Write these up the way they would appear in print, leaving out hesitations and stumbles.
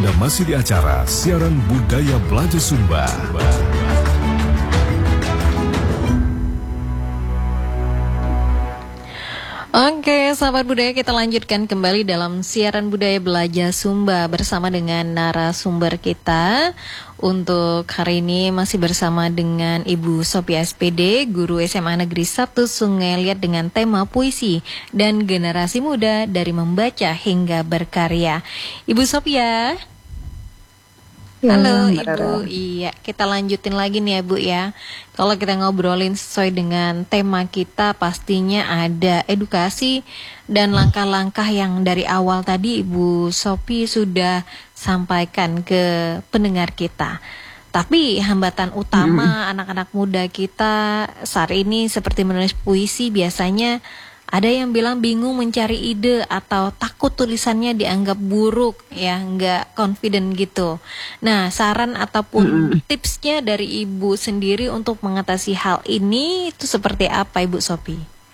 Anda masih di acara Siaran Budaya Belajar Sumba. Oke, sahabat budaya, kita lanjutkan kembali dalam Siaran Budaya Belajar Sumba bersama dengan narasumber kita. Untuk hari ini masih bersama dengan Ibu Sophia SPD, Guru SMA Negeri 1 Sungai Liat, dengan tema puisi dan generasi muda dari membaca hingga berkarya. Ibu Sophia. Ya, Halo Ibu. Iya, kita lanjutin lagi nih ya Bu ya. Kalau kita ngobrolin sesuai dengan tema kita, pastinya ada edukasi dan langkah-langkah yang dari awal tadi Ibu Sophie sudah sampaikan ke pendengar kita. Tapi hambatan utama anak-anak muda kita saat ini seperti menulis puisi, biasanya ada yang bilang bingung mencari ide atau takut tulisannya dianggap buruk, ya, nggak confident gitu. Nah, saran ataupun tipsnya dari Ibu sendiri untuk mengatasi hal ini itu seperti apa, Ibu Sophie?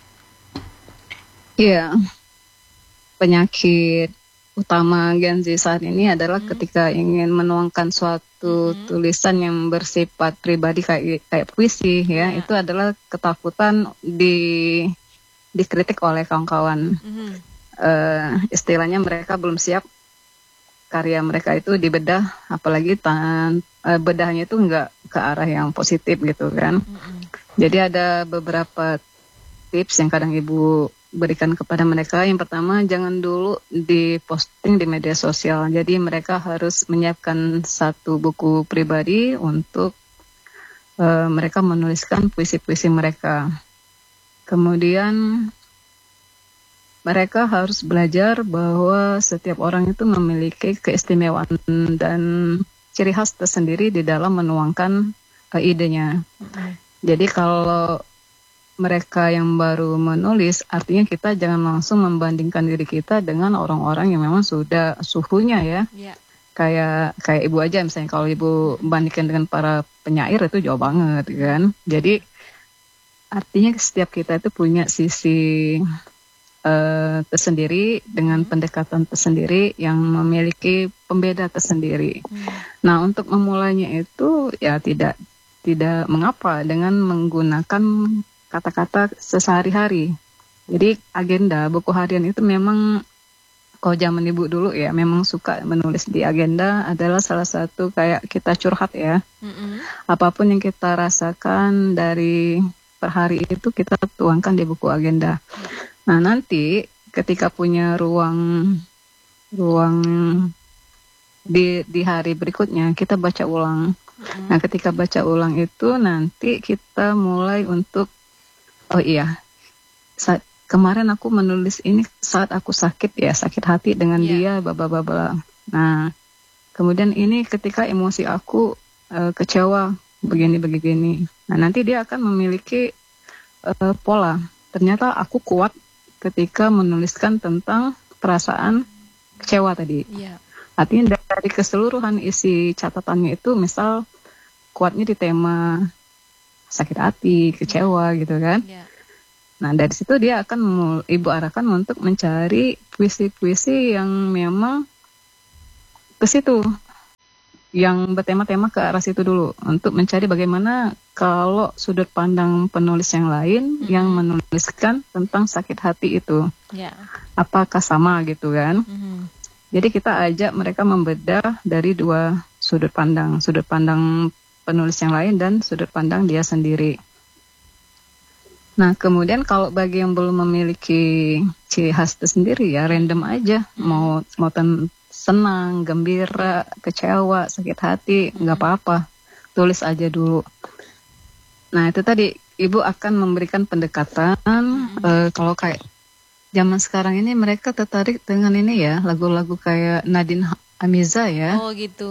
Iya, penyakit utama Gen Z saat ini adalah ketika ingin menuangkan suatu tulisan yang bersifat pribadi kayak puisi, ya, itu adalah ketakutan dikritik oleh kawan-kawan. Istilahnya mereka belum siap karya mereka itu dibedah, apalagi bedahnya itu nggak ke arah yang positif gitu kan. Jadi ada beberapa tips yang kadang Ibu berikan kepada mereka. Yang pertama, jangan dulu diposting di media sosial. Jadi mereka harus menyiapkan satu buku pribadi untuk mereka menuliskan puisi-puisi mereka. Kemudian mereka harus belajar bahwa setiap orang itu memiliki keistimewaan dan ciri khas tersendiri di dalam menuangkan idenya. Jadi kalau mereka yang baru menulis, artinya kita jangan langsung membandingkan diri kita dengan orang-orang yang memang sudah suhunya, ya. Kayak Ibu aja misalnya, kalau Ibu bandingkan dengan para penyair itu jauh banget kan. Jadi artinya setiap kita itu punya sisi tersendiri dengan pendekatan tersendiri yang memiliki pembeda tersendiri. Nah, untuk memulainya itu ya tidak mengapa dengan menggunakan kata-kata sehari-hari. Jadi agenda buku harian itu memang, kalau zaman Ibu dulu ya, memang suka menulis di agenda, adalah salah satu kayak kita curhat ya. Apapun yang kita rasakan dari per hari itu kita tuangkan di buku agenda. Nah, nanti ketika punya ruang di hari berikutnya, kita baca ulang. Nah, ketika baca ulang itu nanti kita mulai untuk, oh iya, kemarin aku menulis ini saat aku sakit hati dengan dia, bla. Nah, kemudian ini ketika emosi aku kecewa begini. Nah, nanti dia akan memiliki pola. Ternyata aku kuat ketika menuliskan tentang perasaan kecewa tadi. Artinya dari keseluruhan isi catatannya itu, misal kuatnya di tema sakit hati, kecewa gitu kan. Nah, dari situ dia akan Ibu arahkan untuk mencari puisi-puisi yang memang ke situ, yang bertema-tema ke arah situ dulu, untuk mencari bagaimana kalau sudut pandang penulis yang lain yang menuliskan tentang sakit hati itu, apakah sama gitu kan. Jadi kita ajak mereka membedah dari dua sudut pandang penulis yang lain dan sudut pandang dia sendiri. Nah, kemudian kalau bagi yang belum memiliki ciri khas tersendiri, ya random aja, mau senang, gembira, kecewa, sakit hati, nggak apa-apa, tulis aja dulu. Nah, itu tadi Ibu akan memberikan pendekatan. Kalau kayak zaman sekarang ini mereka tertarik dengan ini ya, lagu-lagu kayak Nadine Amiza ya. Oh gitu.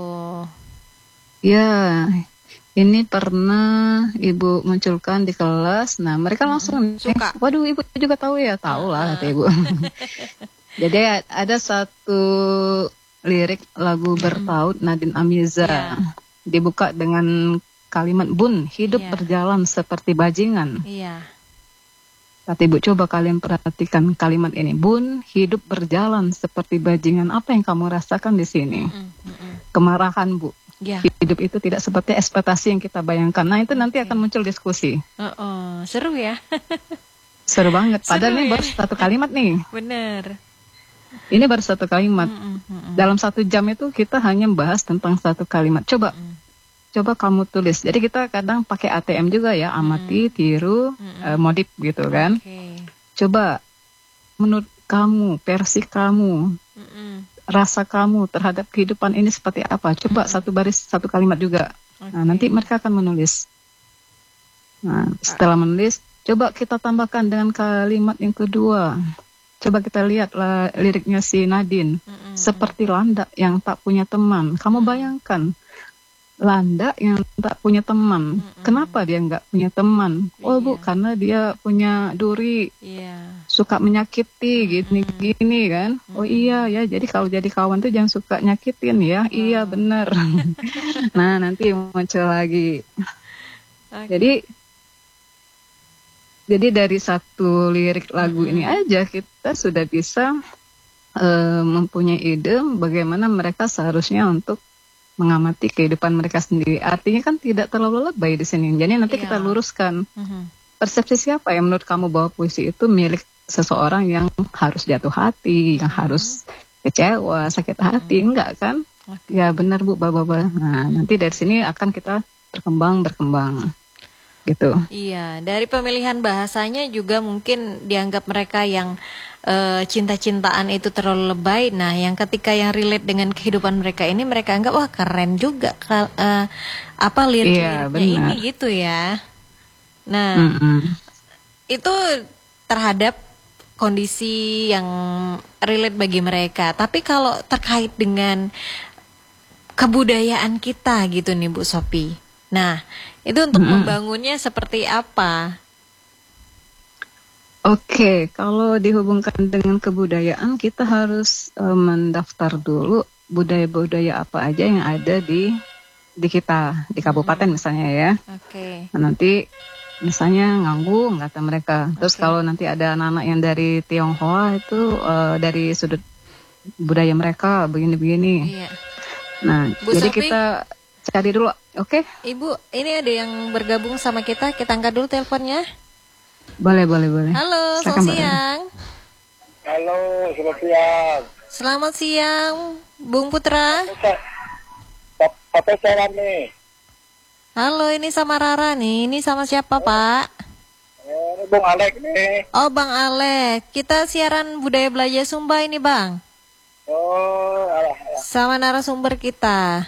Ya, ini pernah Ibu munculkan di kelas. Nah, mereka langsung suka. Waduh, Ibu juga tahu ya? Tahu lah, kata Ibu. Jadi ada satu lirik lagu bertaut Nadine Amiza, dibuka dengan kalimat, "Bun, hidup berjalan seperti bajingan." Tapi Bu, coba kalian perhatikan kalimat ini. Bun, hidup berjalan seperti bajingan. Apa yang kamu rasakan di sini? Kemarahan, Bu. Ya. Hidup itu tidak seperti ekspektasi yang kita bayangkan. Nah, itu nanti akan muncul diskusi. Seru ya. Seru banget. Padahal Seru ini ya. baru satu kalimat nih. Bener. Ini baru satu kalimat. Dalam 1 jam itu kita hanya bahas tentang satu kalimat. Coba kamu tulis. Jadi kita kadang pakai ATM juga ya, amati, tiru, modif gitu kan. Oke. Coba menurut kamu, versi kamu, rasa kamu terhadap kehidupan ini seperti apa? Coba satu baris, satu kalimat juga. Nah, nanti mereka akan menulis. Nah, setelah menulis, coba kita tambahkan dengan kalimat yang kedua. Coba kita lihatlah liriknya si Nadine. Seperti landak yang tak punya teman. Kamu bayangkan, landak yang tak punya teman. Kenapa dia nggak punya teman? Oh Bu, karena dia punya duri. Suka menyakiti gini-gini kan. Oh iya ya, jadi kalau jadi kawan tuh jangan suka nyakitin ya. Iya benar. Nah, nanti muncul lagi. Jadi dari satu lirik lagu ini aja kita sudah bisa mempunyai ide bagaimana mereka seharusnya untuk mengamati kehidupan mereka sendiri. Artinya kan tidak terlalu lebay di sini. Jadi nanti kita luruskan. Persepsi siapa yang menurut kamu bahwa puisi itu milik seseorang yang harus jatuh hati, yang harus kecewa, sakit hati, enggak kan? Ya benar Bu, Baba. Nah, nanti dari sini akan kita berkembang gitu. Iya, dari pemilihan bahasanya juga mungkin dianggap mereka yang cinta-cintaan itu terlalu lebay. Nah, yang ketika yang relate dengan kehidupan mereka ini, mereka anggap wah keren juga lirik-liriknya ini gitu ya. Nah, itu terhadap kondisi yang relate bagi mereka. Tapi kalau terkait dengan kebudayaan kita gitu nih Bu Sophie. Nah, itu untuk membangunnya seperti apa? Oke, kalau dihubungkan dengan kebudayaan, kita harus mendaftar dulu budaya-budaya apa aja yang ada di kita, di kabupaten misalnya ya. Oke. Nah, nanti misalnya Nganggung kata mereka. Terus kalau nanti ada anak-anak yang dari Tionghoa itu dari sudut budaya mereka begini-begini. Iya. Nah, Bu jadi Sophie, kita cari dulu, oke? Ibu, ini ada yang bergabung sama kita angkat dulu teleponnya. Boleh. Halo, Silakan, selamat siang. Halo, selamat siang. Selamat siang, Bung Putra. Papa saya nih. Halo, ini sama Rara nih. Ini sama siapa, Pak? Ini Bung Alek nih. Oh, Bang Alek. Kita siaran Budaya Belajar Sumba ini, Bang. Oh, alah. Sama narasumber kita.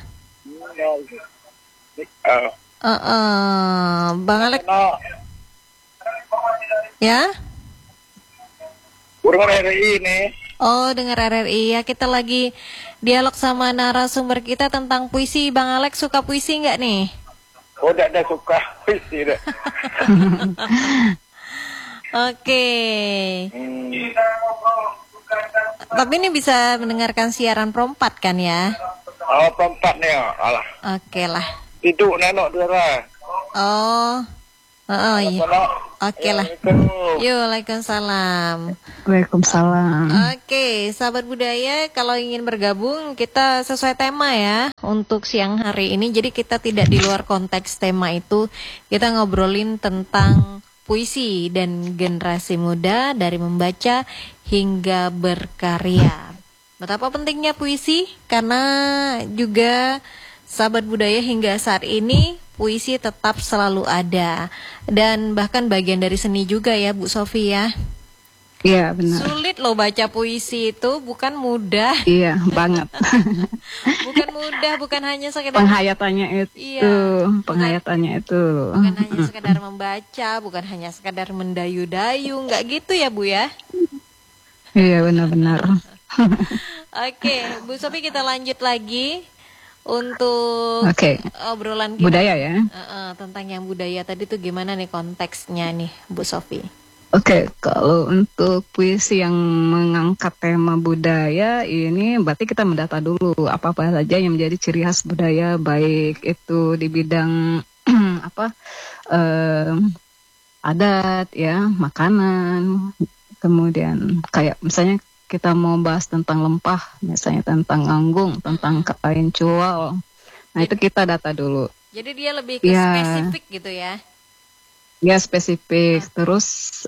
Bang Alek. Ya? Urung RRI nih. Oh, dengar RRI ya. Kita lagi dialog sama narasumber kita tentang puisi. Bang Alek suka puisi nggak nih? Oh, tidak ada suka puisi deh. Oke. Tapi ini bisa mendengarkan siaran Perempat kan ya? Oh, Perempat nih, alah. Oke lah. Tidur nenok dia. Oh, iya. Oke lah. Yuk, Waalaikumsalam. Waalaikumsalam. Oke, sahabat budaya, kalau ingin bergabung kita sesuai tema ya untuk siang hari ini. Jadi kita tidak di luar konteks tema itu. Kita ngobrolin tentang puisi dan generasi muda dari membaca hingga berkarya. Betapa pentingnya puisi karena juga sahabat budaya hingga saat ini puisi tetap selalu ada dan bahkan bagian dari seni juga ya Bu Sophie ya. Iya benar. Sulit loh baca puisi itu, bukan mudah. Iya banget. Bukan mudah, bukan hanya sekedar penghayatannya itu. Iya, penghayatannya itu. Bukan hanya sekedar membaca, bukan hanya sekedar mendayu-dayu, nggak gitu ya Bu ya. Iya benar-benar. Oke, Bu Sophie kita lanjut lagi untuk obrolan kita. Budaya ya. Tentang yang budaya tadi tuh gimana nih konteksnya nih Bu Sophie? Oke, kalau untuk puisi yang mengangkat tema budaya ini berarti kita mendata dulu apa-apa saja yang menjadi ciri khas budaya, baik itu di bidang adat ya, makanan, kemudian kayak misalnya kita mau bahas tentang lempah, misalnya tentang anggung, tentang kain cual. Nah, itu kita data dulu. Jadi dia lebih ke Ya. spesifik gitu ya. Ya, spesifik. Terus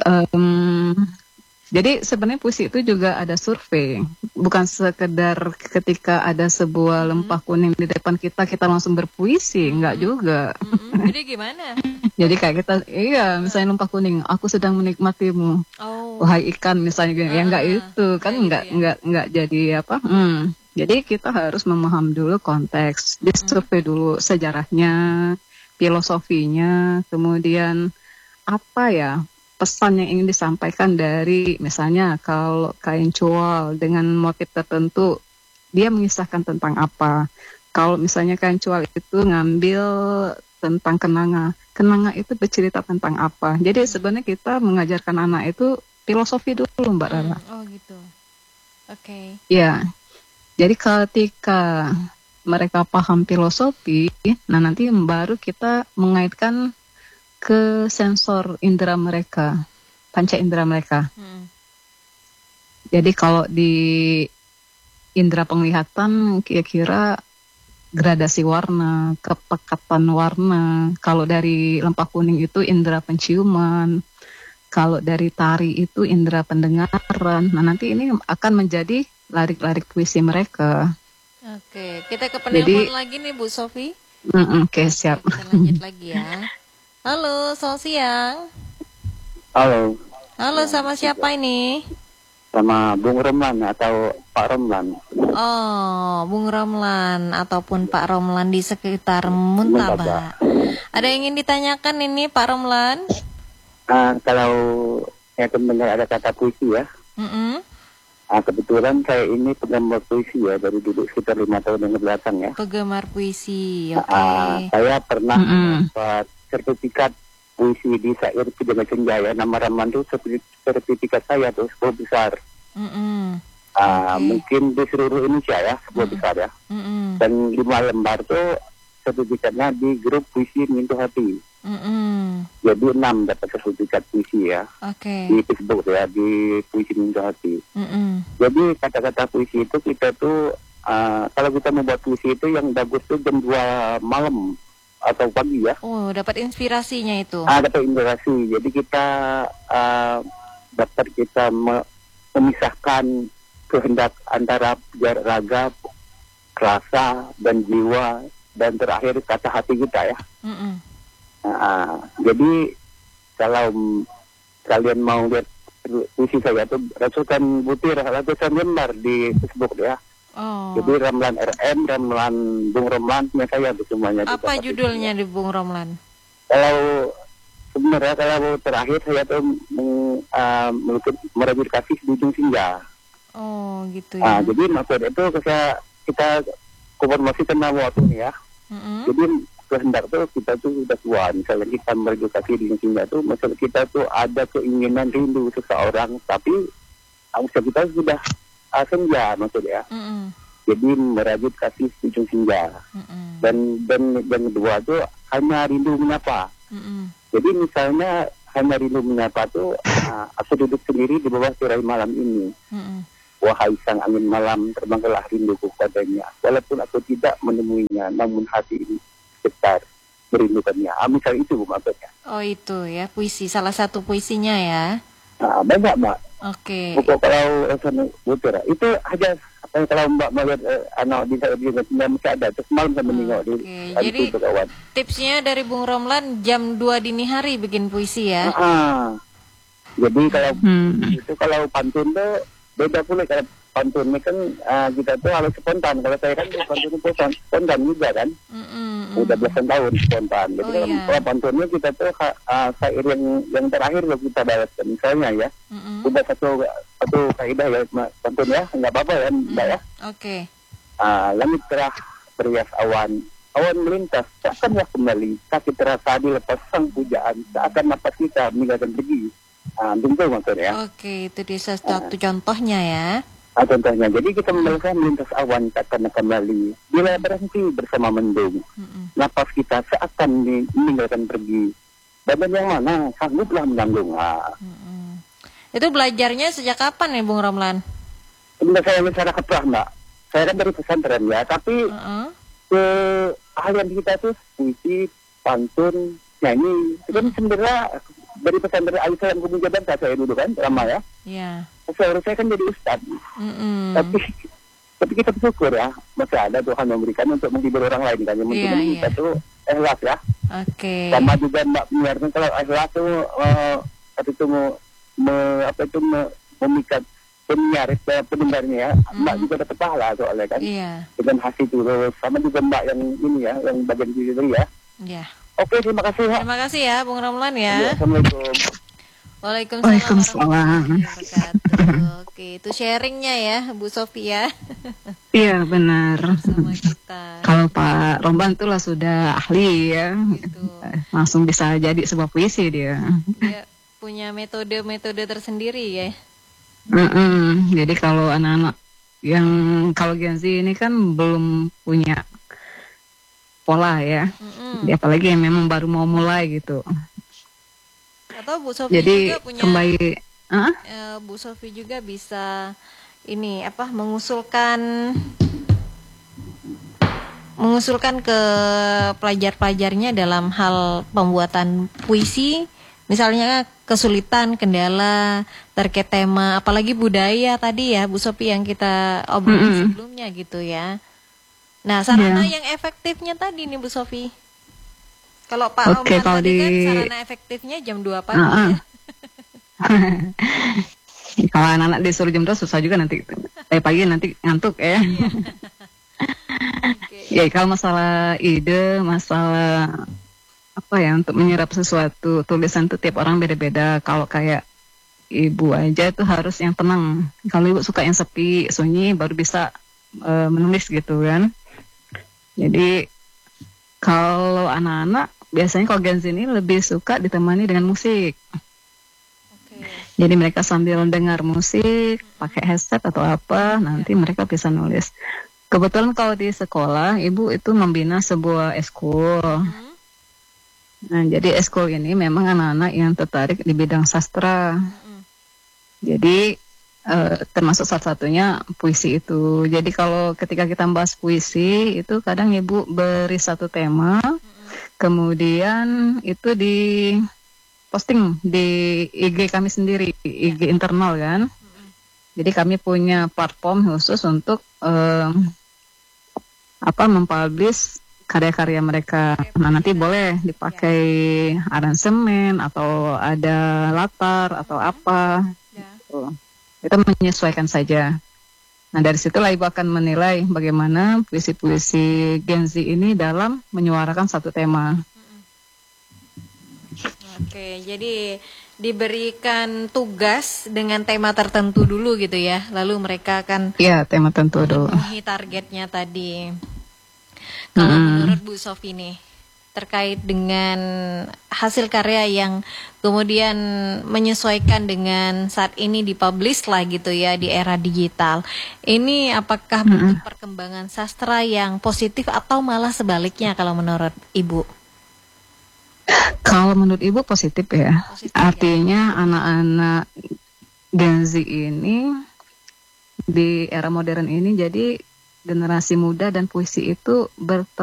jadi sebenarnya puisi itu juga ada survei. Bukan sekedar ketika ada sebuah lempah kuning di depan kita langsung berpuisi, enggak juga. Jadi gimana? Jadi kayak kita, iya, misalnya lempah kuning, aku sedang menikmatimu. Oh. Wahai ikan misalnya gitu. Ya enggak itu, kan Kayak gitu ya. enggak jadi apa? Jadi kita harus memaham dulu konteks, disurvei dulu sejarahnya, filosofinya, kemudian apa ya pesan yang ingin disampaikan dari misalnya kalau kain cual dengan motif tertentu, dia mengisahkan tentang apa. Kalau misalnya kain cual itu ngambil tentang kenanga itu bercerita tentang apa. Jadi sebenarnya kita mengajarkan anak itu filosofi dulu, Mbak Rara. Oh gitu. Oke. Ya, jadi ketika mereka paham filosofi, nah nanti baru kita mengaitkan ke sensor indera mereka, panca indera mereka. Jadi kalau di indera penglihatan kira-kira gradasi warna, kepekatan warna. Kalau dari lempah kuning itu indera penciuman. Kalau dari tari itu indera pendengaran. Nah, nanti ini akan menjadi larik-larik puisi mereka. Oke, kita ke penelpon lagi nih Bu Sofi. Oke, siap. Kita lanjut lagi ya. Halo, selamat siang. Halo, Halo, sama siapa ini? sama Bung Romlan atau Pak Romlan. Oh, Bung Romlan ataupun Pak Romlan di sekitar Muntabak. Ada yang ingin ditanyakan ini Pak Romlan? Kalau saya mendengar ada kata puisi ya, kebetulan saya ini penggemar puisi ya dari dulu sekitar 5 tahun yang belakang ya. Penggemar puisi, oke. Saya pernah dapat sertifikat puisi di Syair Pujangga Senja ya. Nama ramalan itu sertifikat saya tuh 10 besar. Mungkin di seluruh Indonesia ya 10 besar ya. Dan 5 lembar tuh sertifikatnya di grup puisi Mintu Hati. Jadi 6 dapat sertifikat puisi ya. Di Facebook ya, di puisi Mintu Hati. Jadi kata-kata puisi itu kita tuh kalau kita membuat puisi itu yang bagus tuh jam 2 malam atau pagi ya. Oh, dapat inspirasinya itu. Dapat inspirasi. Jadi kita dapat kita memisahkan kehendak antara raga, rasa dan jiwa dan terakhir kata hati kita ya. Jadi kalau kalian mau lihat puisi saya tuh ratusan butir, ratusan lembar di Facebook ya. Jadi Ramlan RM, Ramlan Bung Romlan punya saya tuh semuanya. Apa judulnya di Bung Romlan? Kalau sebenarnya kalau terakhir saya tuh melukis merajut kasih di ujung senja. Oh gitu ya. Jadi maksudnya itu kita konfirmasi tentang waktu ini ya. Jadi kehendak tuh kita tuh sudah tua. Misalnya kita merajut kasih di ujung senja tuh, maksud kita tuh ada keinginan rindu seseorang, tapi usia kita sudah senja maksudnya. Jadi merajut kasih di ujung senja. Dan yang kedua tuh hanya rindu menyapa. Jadi misalnya hanya rindu menyapa tuh aku duduk sendiri di bawah tirai malam ini. Wahai sang angin malam, terbanglah rinduku padanya. Walaupun aku tidak menemuinya, namun hati ini getar merindukannya. Misal itu maksudnya. Oh itu ya, puisi, salah satu puisinya ya. Banyak Mbak. Oke. Buku kalau butir itu aja. Kalau Mbak melihat anak di saya masih ada. Terus malam saya menengok di jadi itu kawan. Tipsnya dari Bung Romlan jam 2 dini hari bikin puisi ya. Jadi kalau itu kalau pantun tuh beda pula. Kalau pantun ini kan kita tuh harus spontan. Kalau saya kan pantun itu spontan juga kan. Udah belasan tahun spontan. Jadi kalau pantunnya kita tuh syair yang terakhir kita balaskan misalnya ya. Udah satu kaidah ya pantun ya, nggak apa-apa ya Mbak ya. Oke. Langit cerah berias awan melintas seakan kembali, sakit terasa dilepas sang pujaan, seakan napas kita meninggalkan pergi. Tentu maksudnya. Oke, itu dia satu contohnya ya. Contohnya, jadi kita membalaskan melintas awan seakan kembali, bila berhenti bersama mendung, napas kita seakan meninggalkan pergi. Badan yang mana sangguplah menanggung. Itu belajarnya sejak kapan ya Bung Romlan? Sebenarnya saya masyarakat lah Mbak. Saya kan dari pesantren ya, tapi keahlian kita tuh puisi, pantun, nyanyi. Itu kan sebenarnya dari pesantren Al-Islam Kubu Jaban saya dulu kan, lama ya. Iya. Saya kan jadi ustadz. Tapi kita bersyukur ya, masih ada Tuhan memberikan untuk menghibur orang lain kan. Yang penting kita tuh ikhlas ya. Oke. Sama juga Mbak menyiarkan kalau ikhlas tuh memikat penyiar pendengarnya ya, Mbak juga dapat pahala soalnya kan. Iya. Dengan hasil terus sama juga Mbak yang ini ya, yang bagian diri ya. Iya. Oke, terima kasih ya. Terima kasih ya Bung Romlan ya. Assalamualaikum. Waalaikumsalam warahmatullahi wabarakatuh. Oke, itu sharingnya ya Bu Sofia. Iya benar. Sama kita. Kalau Pak Romlan itulah sudah ahli ya, gitu. Langsung bisa jadi sebuah puisi dia. Dia punya metode-metode tersendiri ya. Jadi kalau anak-anak yang kalau Gen Z ini kan belum punya pola ya, apalagi yang memang baru mau mulai gitu. Atau Bu Sofi jadi juga punya kembali Bu Sofi juga bisa ini mengusulkan ke pelajar-pelajarnya dalam hal pembuatan puisi, misalnya kesulitan, kendala terkait tema, apalagi budaya tadi ya Bu Sofi yang kita obrolin sebelumnya gitu ya. Nah, sarana yang efektifnya tadi nih Bu Sofi. Kalau Pak Romlan tadi kan sarana efektifnya jam 2 pagi ya. Kalau anak-anak disuruh jam 2 susah juga nanti. Pagi nanti ngantuk ya. Ya kalau masalah ide, masalah apa ya untuk menyerap sesuatu, tulisan itu tiap orang beda-beda. Kalau kayak ibu aja itu harus yang tenang. Kalau ibu suka yang sepi, sunyi baru bisa menulis gitu kan. Jadi kalau anak-anak biasanya kalau Gen Z ini lebih suka ditemani dengan musik. Jadi mereka sambil dengar musik, pakai headset atau apa, nanti mereka bisa nulis. Kebetulan kalau di sekolah, ibu itu membina sebuah eskul. Nah, jadi eskul ini memang anak-anak yang tertarik di bidang sastra. Jadi termasuk salah satunya puisi itu. Jadi kalau ketika kita bahas puisi, itu kadang ibu beri satu tema, kemudian itu di posting di IG kami sendiri, IG internal kan. Jadi kami punya platform khusus untuk mempublish karya-karya mereka. Nah, nanti boleh dipakai aransemen atau ada latar atau apa. Kita menyesuaikan saja. Nah, dari situlah ibu akan menilai bagaimana puisi-puisi Gen Z ini dalam menyuarakan satu tema. Oke, jadi diberikan tugas dengan tema tertentu dulu gitu ya. Lalu mereka akan tema tertentu dulu. Memenuhi targetnya tadi. Kalau menurut Bu Sofi nih, terkait dengan hasil karya yang kemudian menyesuaikan dengan saat ini dipublish lah gitu ya di era digital. Ini apakah bentuk perkembangan sastra yang positif atau malah sebaliknya kalau menurut Ibu? Kalau menurut ibu positif ya. Artinya anak-anak Gen Z ini di era modern ini jadi generasi muda dan puisi itu